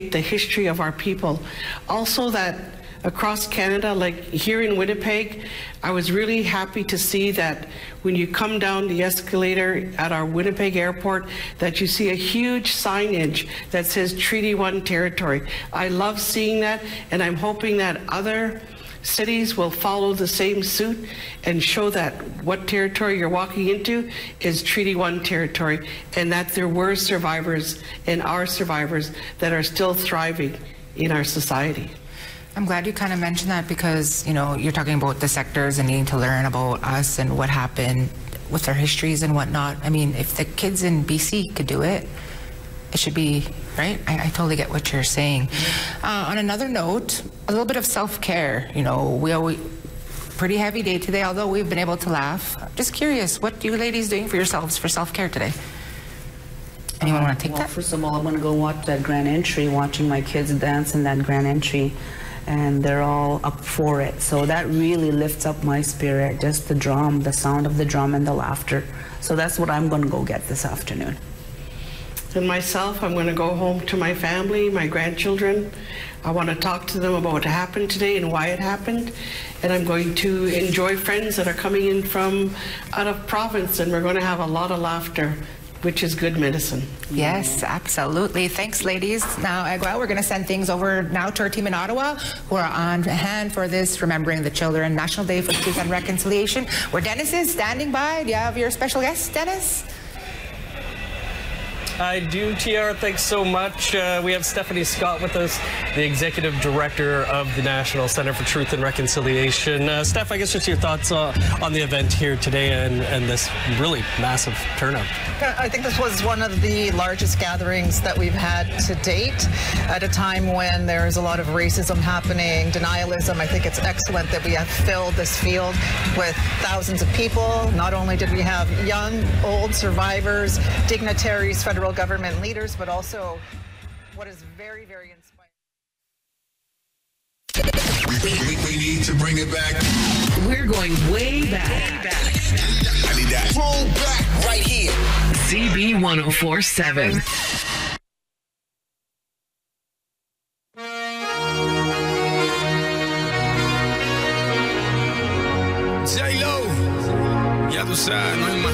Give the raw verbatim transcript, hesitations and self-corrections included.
the history of our people. Also that across Canada, like here in Winnipeg, I was really happy to see that when you come down the escalator at our Winnipeg airport, that you see a huge signage that says Treaty One territory. I love seeing that, and I'm hoping that other cities will follow the same suit and show that what territory you're walking into is Treaty One territory, and that there were survivors and are survivors that are still thriving in our society. I'm glad you kind of mentioned that, because, you know, you're talking about the sectors and needing to learn about us and what happened with our histories and whatnot. I mean, if the kids in B C could do it, it should be, right? I, I totally get what you're saying. Uh, on another note, a little bit of self-care. You know, we always, pretty heavy day today, although we've been able to laugh. Just curious, what are you ladies doing for yourselves for self-care today? Anyone uh, want to take well, that? First of all, I'm going to go watch that grand entry, watching my kids dance in that grand entry. And they're all up for it. So that really lifts up my spirit, just the drum, the sound of the drum and the laughter. So that's what I'm going to go get this afternoon. And myself, I'm going to go home to my family, my grandchildren. I want to talk to them about what happened today and why it happened. And I'm going to enjoy friends that are coming in from out of province, and we're going to have a lot of laughter, which is good medicine. Yes, absolutely. Thanks, ladies. Now, Agua, we're going to send things over now to our team in Ottawa, who are on hand for this Remembering the Children National Day for Truth and Reconciliation, where Dennis is standing by. Do you have your special guest, Dennis? I do, T R. Thanks so much. Uh, we have Stephanie Scott with us, the Executive Director of the National Center for Truth and Reconciliation. Uh, Steph, I guess just your thoughts uh, on the event here today and, and this really massive turnout. I think this was one of the largest gatherings that we've had to date at a time when there's a lot of racism happening, denialism. I think it's excellent that we have filled this field with thousands of people. Not only did we have young, old survivors, dignitaries, federal government leaders, but also what is very, very inspiring. We, we, we need to bring it back. We're going way back. Way back. I need that. Throw back right here. C B one oh four point seven. J-Lo, ya tú sabes, no hay más.